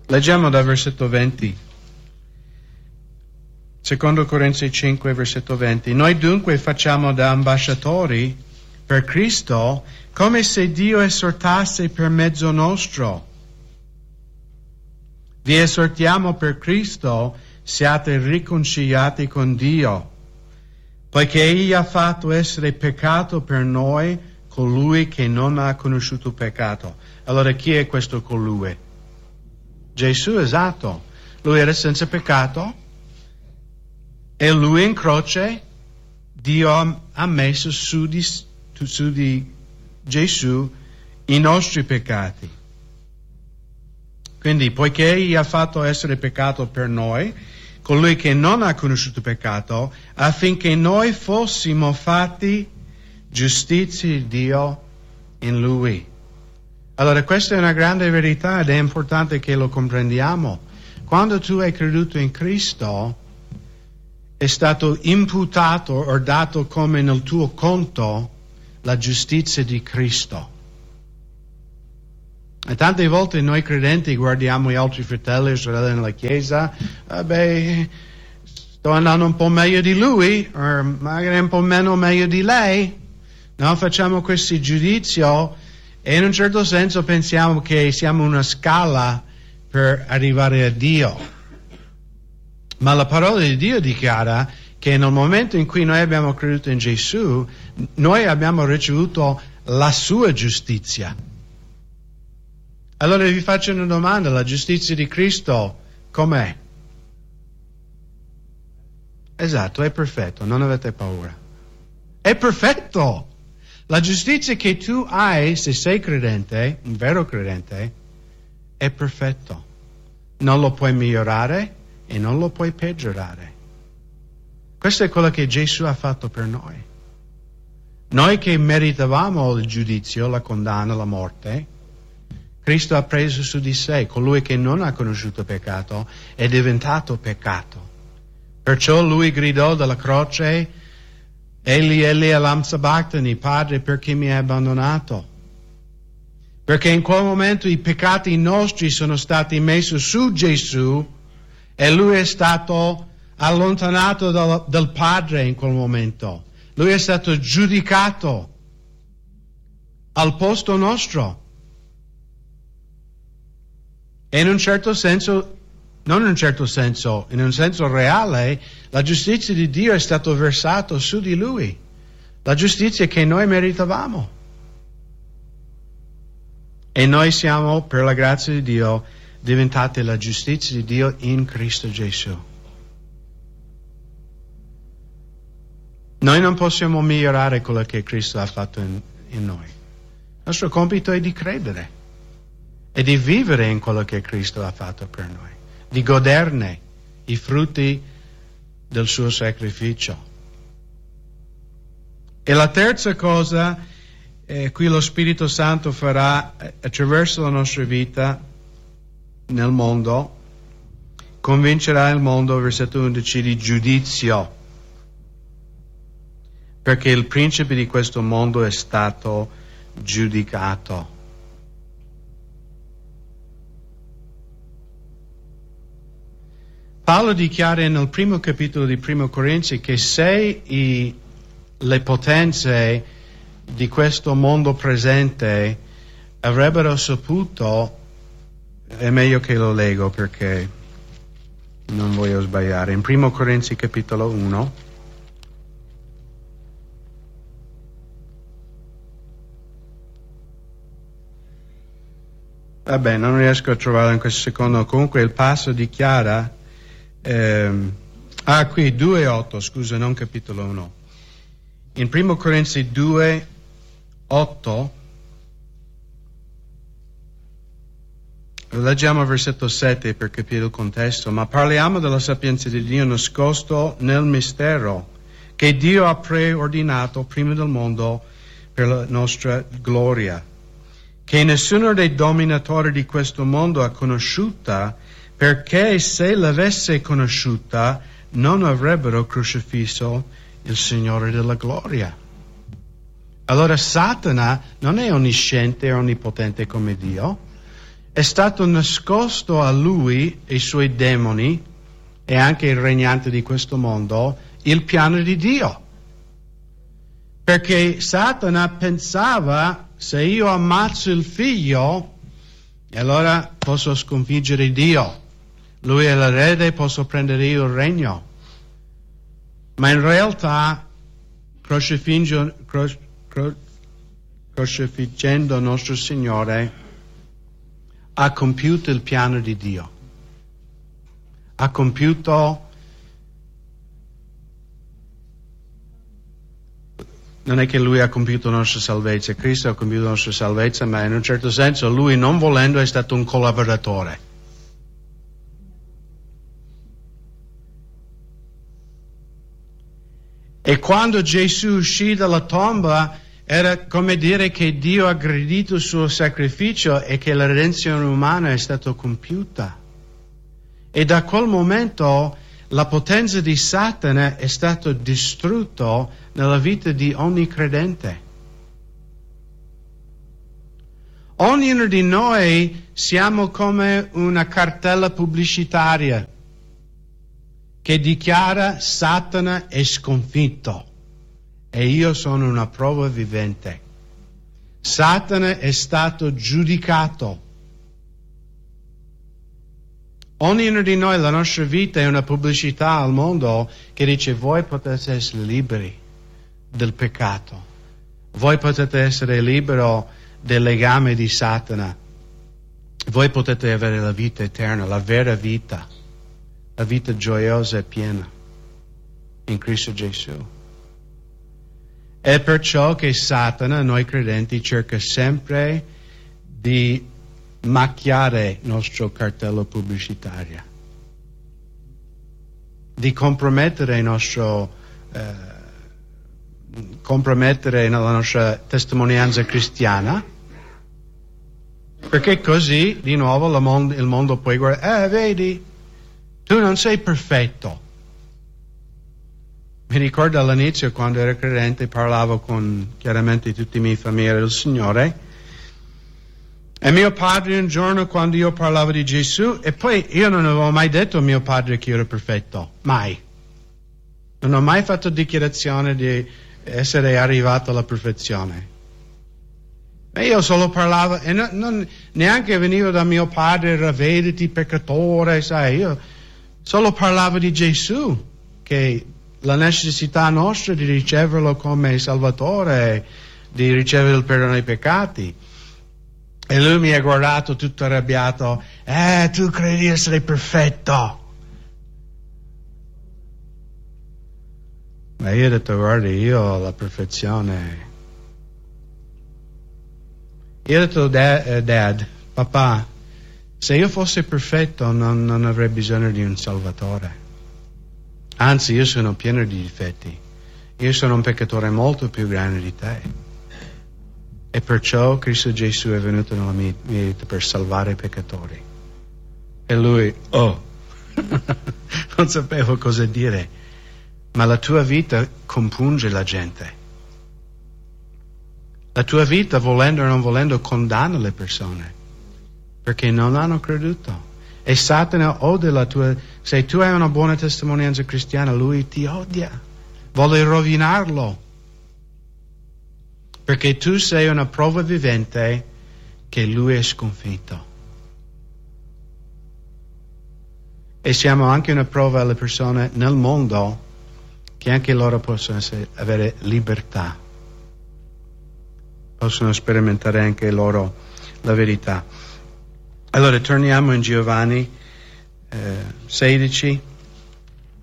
Leggiamo dal versetto 20. Secondo Corinzi 5, versetto 20. Noi dunque facciamo da ambasciatori per Cristo come se Dio esortasse per mezzo nostro. Vi esortiamo per Cristo, siate riconciliati con Dio, poiché Egli ha fatto essere peccato per noi colui che non ha conosciuto peccato. Allora chi è questo colui? Gesù, esatto. Lui era senza peccato e lui in croce Dio ha messo su di Gesù i nostri peccati. Quindi, poiché Egli ha fatto essere peccato per noi, colui che non ha conosciuto peccato, affinché noi fossimo fatti giustizia di Dio in Lui. Allora, questa è una grande verità ed è importante che lo comprendiamo. Quando tu hai creduto in Cristo, è stato imputato o dato come nel tuo conto la giustizia di Cristo. E tante volte noi credenti guardiamo gli altri fratelli e sorelle nella Chiesa, vabbè, sto andando un po' meglio di lui, o magari un po' meno meglio di lei. No, facciamo questo giudizio e in un certo senso pensiamo che siamo una scala per arrivare a Dio. Ma la parola di Dio dichiara che nel momento in cui noi abbiamo creduto in Gesù, noi abbiamo ricevuto la sua giustizia. Allora vi faccio una domanda, la giustizia di Cristo com'è? Esatto, è perfetto, non avete paura. È perfetto! La giustizia che tu hai, se sei credente, un vero credente, è perfetto. Non lo puoi migliorare e non lo puoi peggiorare. Questo è quello che Gesù ha fatto per noi. Noi che meritavamo il giudizio, la condanna, la morte, Cristo ha preso su di sé. Colui che non ha conosciuto peccato è diventato peccato. Perciò lui gridò dalla croce: Eli, Eli, lama sabachthani, Padre, perché mi hai abbandonato? Perché in quel momento i peccati nostri sono stati messi su Gesù e lui è stato allontanato dal Padre in quel momento. Lui è stato giudicato al posto nostro. E in un certo senso, non in un certo senso, in un senso reale, la giustizia di Dio è stata versata su di Lui. La giustizia che noi meritavamo. E noi siamo, per la grazia di Dio, diventati la giustizia di Dio in Cristo Gesù. Noi non possiamo migliorare quello che Cristo ha fatto in noi. Il nostro compito è di credere e di vivere in quello che Cristo ha fatto per noi, di goderne i frutti del suo sacrificio. E la terza cosa, qui lo Spirito Santo farà attraverso la nostra vita nel mondo, convincerà il mondo, versetto 11, di giudizio, perché il principe di questo mondo è stato giudicato. Paolo dichiara nel primo capitolo di Primo Corinzi che se le potenze di questo mondo presente avrebbero saputo, è meglio che lo leggo perché non voglio sbagliare, in Primo Corinzi capitolo 1, vabbè, non riesco a trovarlo in questo secondo, comunque il passo dichiara, qui 2:8, scusa, non capitolo 1. In 1 Corinzi 2:8, leggiamo il versetto 7 per capire il contesto, ma parliamo della sapienza di Dio nascosto nel mistero, che Dio ha preordinato prima del mondo per la nostra gloria, che nessuno dei dominatori di questo mondo ha conosciuta, perché se l'avesse conosciuta non avrebbero crocifisso il Signore della gloria. Allora Satana non è onnisciente e onnipotente come Dio, è stato nascosto a lui e ai suoi demoni e anche il regnante di questo mondo il piano di Dio. Perché Satana pensava: se io ammazzo il figlio, allora posso sconfiggere Dio. Lui è l'erede, posso prendere io il regno. Ma in realtà, crocifiggendo il nostro Signore, ha compiuto il piano di Dio. Ha compiuto, non è che Lui ha compiuto la nostra salvezza, Cristo ha compiuto la nostra salvezza, ma in un certo senso Lui, non volendo, è stato un collaboratore. E quando Gesù uscì dalla tomba, era come dire che Dio ha aggredito il suo sacrificio e che la redenzione umana è stata compiuta. E da quel momento la potenza di Satana è stata distrutta nella vita di ogni credente. Ognuno di noi siamo come una cartella pubblicitaria che dichiara: Satana è sconfitto e io sono una prova vivente. Satana è stato giudicato. Ognuno di noi, la nostra vita è una pubblicità al mondo che dice: voi potete essere liberi del peccato, voi potete essere liberi del legame di Satana, voi potete avere la vita eterna, la vera vita, la vita gioiosa e piena in Cristo Gesù. È perciò che Satana, noi credenti, cerca sempre di macchiare il nostro cartello pubblicitario, di compromettere compromettere la nostra testimonianza cristiana, perché così di nuovo il mondo poi guarda: vedi, tu non sei perfetto. Mi ricordo all'inizio, quando ero credente, parlavo con chiaramente tutti i miei familiari del Signore. E mio padre un giorno, quando io parlavo di Gesù, e poi io non avevo mai detto a mio padre che io ero perfetto, mai. Non ho mai fatto dichiarazione di essere arrivato alla perfezione. E io solo parlavo, e neanche venivo da mio padre: ravvediti peccatore, sai. Io solo parlavo di Gesù, che la necessità nostra di riceverlo come Salvatore, di ricevere il perdono dei peccati. E lui mi ha guardato tutto arrabbiato: tu credi di essere perfetto? Ma io ho detto: guardi, io ho la perfezione. Io ho detto: Dad, papà, se io fossi perfetto non avrei bisogno di un Salvatore. Anzi, io sono pieno di difetti. Io sono un peccatore molto più grande di te. E perciò Cristo Gesù è venuto nella mia vita per salvare i peccatori. E lui, non sapevo cosa dire. Ma la tua vita compunge la gente. La tua vita, volendo o non volendo, condanna le persone, perché non hanno creduto. E Satana odia la tua... Se tu hai una buona testimonianza cristiana, lui ti odia, vuole rovinarlo, perché tu sei una prova vivente che lui è sconfitto. E siamo anche una prova alle persone nel mondo che anche loro possono avere libertà, possono sperimentare anche loro la verità. Allora torniamo in Giovanni 16.